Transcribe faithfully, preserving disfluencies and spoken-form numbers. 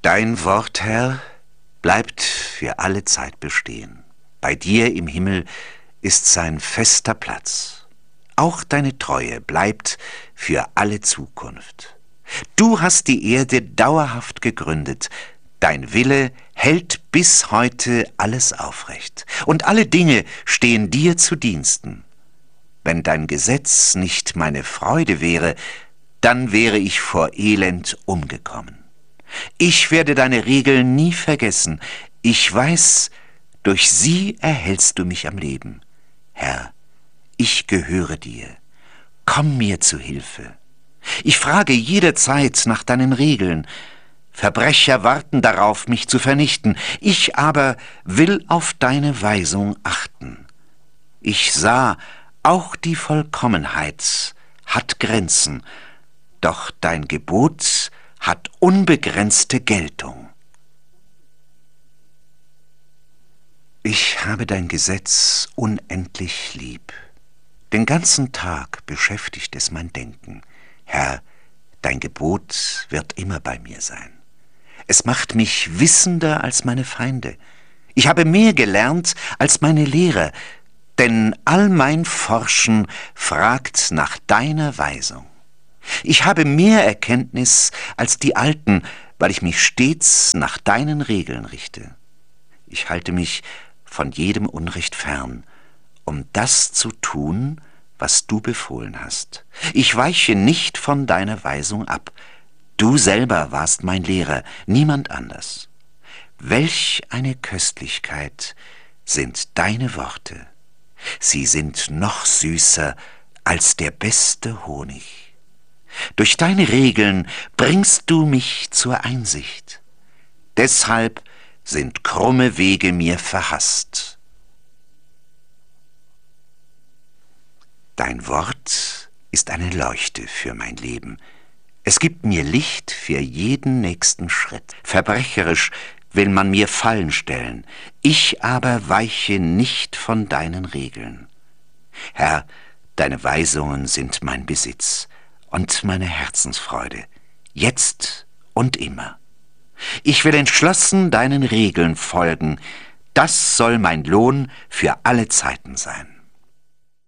Dein Wort, Herr, bleibt für alle Zeit bestehen. Bei dir im Himmel ist sein fester Platz. Auch deine Treue bleibt für alle Zukunft. Du hast die Erde dauerhaft gegründet. Dein Wille hält bis heute alles aufrecht. Und alle Dinge stehen dir zu Diensten. Wenn dein Gesetz nicht meine Freude wäre, dann wäre ich vor Elend umgekommen. Ich werde deine Regeln nie vergessen. Ich weiß, durch sie erhältst du mich am Leben. Herr, ich gehöre dir. Komm mir zu Hilfe. Ich frage jederzeit nach deinen Regeln. Verbrecher warten darauf, mich zu vernichten. Ich aber will auf deine Weisung achten. Ich sah, auch die Vollkommenheit hat Grenzen, doch dein Gebot hat unbegrenzte Geltung. Ich habe dein Gesetz unendlich lieb. Den ganzen Tag beschäftigt es mein Denken. Herr, dein Gebot wird immer bei mir sein. Es macht mich wissender als meine Feinde. Ich habe mehr gelernt als meine Lehrer, denn all mein Forschen fragt nach deiner Weisung. Ich habe mehr Erkenntnis als die Alten, weil ich mich stets nach deinen Regeln richte. Ich halte mich von jedem Unrecht fern, um das zu tun, was du befohlen hast. Ich weiche nicht von deiner Weisung ab. Du selber warst mein Lehrer, niemand anders. Welch eine Köstlichkeit sind deine Worte. Sie sind noch süßer als der beste Honig. Durch deine Regeln bringst du mich zur Einsicht. Deshalb sind krumme Wege mir verhasst. Dein Wort ist eine Leuchte für mein Leben. Es gibt mir Licht für jeden nächsten Schritt. Verbrecherisch will man mir Fallen stellen, ich aber weiche nicht von deinen Regeln. Herr, deine Weisungen sind mein Besitz und meine Herzensfreude, jetzt und immer. Ich will entschlossen deinen Regeln folgen, das soll mein Lohn für alle Zeiten sein.